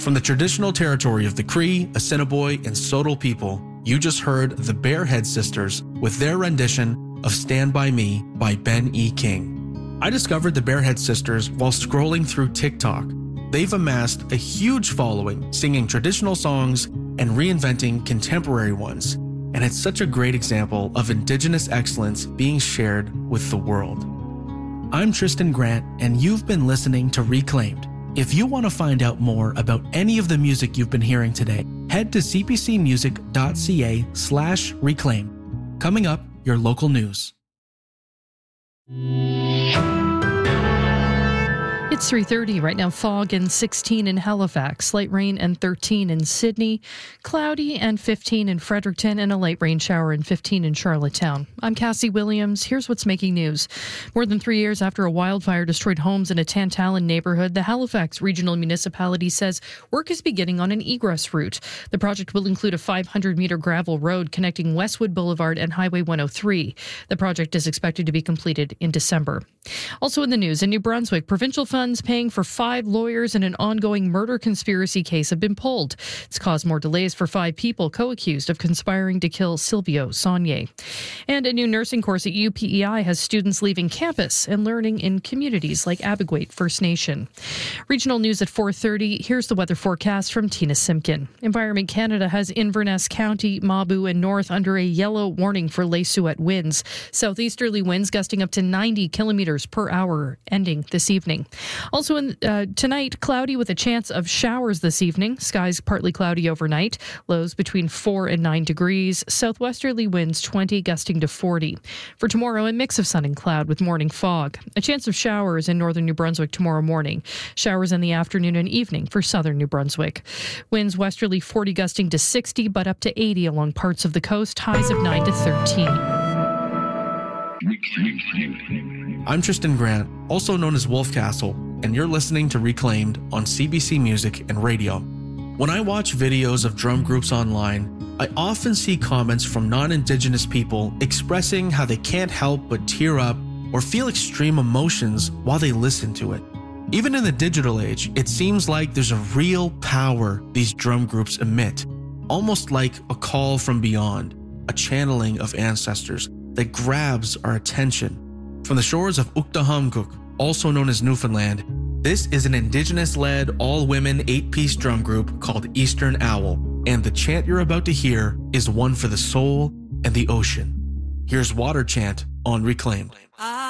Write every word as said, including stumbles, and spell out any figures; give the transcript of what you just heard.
From the traditional territory of the Cree, Assiniboine, and Sotol people, you just heard the Bearhead Sisters with their rendition of Stand By Me by Ben E. King. I discovered the Bearhead Sisters while scrolling through TikTok. They've amassed a huge following, singing traditional songs and reinventing contemporary ones. And it's such a great example of Indigenous excellence being shared with the world. I'm Tristan Grant, and you've been listening to Reclaimed. If you want to find out more about any of the music you've been hearing today, head to c b c music dot c a slash reclaim. Coming up, your local news. It's three thirty right now. Fog and sixteen in Halifax, light rain and thirteen in Sydney, cloudy and fifteen in Fredericton, and a light rain shower and fifteen in Charlottetown. I'm Cassie Williams. Here's what's making news. More than three years after a wildfire destroyed homes in a Tantallon neighbourhood, the Halifax Regional Municipality says work is beginning on an egress route. The project will include a five hundred metre gravel road connecting Westwood Boulevard and Highway one oh three. The project is expected to be completed in December. Also in the news, in New Brunswick, provincial funds paying for five lawyers in an ongoing murder conspiracy case have been pulled. It's caused more delays for five people co-accused of conspiring to kill Silvio Saunier. And a new nursing course at U P E I has students leaving campus and learning in communities like Abiguate First Nation. Regional news at four thirty. Here's the weather forecast from Tina Simpkin. Environment Canada has Inverness County, Mabu, and North under a yellow warning for Lesuet winds. Southeasterly winds gusting up to ninety kilometers per hour, ending this evening. Also in, uh, tonight, cloudy with a chance of showers this evening. Skies partly cloudy overnight. Lows between four and nine degrees. Southwesterly winds twenty, gusting to forty. For tomorrow, a mix of sun and cloud with morning fog. A chance of showers in northern New Brunswick tomorrow morning. Showers in the afternoon and evening for southern New Brunswick. Winds westerly forty, gusting to sixty, but up to eighty along parts of the coast. Highs of nine to thirteen. I'm Tristan Grant, also known as Wolf Castle, and you're listening to Reclaimed on C B C Music and Radio. When I watch videos of drum groups online, I often see comments from non-Indigenous people expressing how they can't help but tear up or feel extreme emotions while they listen to it. Even in the digital age, it seems like there's a real power these drum groups emit, almost like a call from beyond, a channeling of ancestors that grabs our attention. From the shores of Uktahamkuk, also known as Newfoundland, this is an Indigenous-led, all-women, eight-piece drum group called Eastern Owl, and the chant you're about to hear is one for the soul and the ocean. Here's Water Chant on Reclaimed.